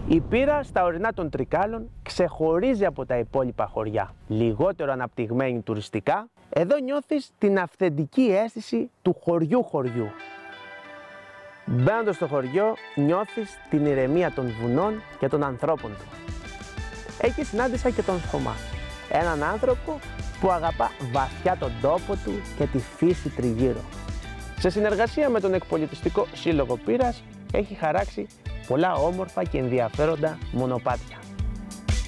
Η Πύρα στα ορεινά των Τρικάλων ξεχωρίζει από τα υπόλοιπα χωριά. Λιγότερο αναπτυγμένη τουριστικά, εδώ νιώθεις την αυθεντική αίσθηση του χωριού. Μπαίνοντας στο χωριό, νιώθεις την ηρεμία των βουνών και των ανθρώπων του. Εκεί συνάντησα και τον Θωμά, έναν άνθρωπο που αγαπά βαθιά τον τόπο του και τη φύση τριγύρω. Σε συνεργασία με τον Εκπολιτιστικό Σύλλογο Πύρας, έχει χαράξει πολλά όμορφα και ενδιαφέροντα μονοπάτια.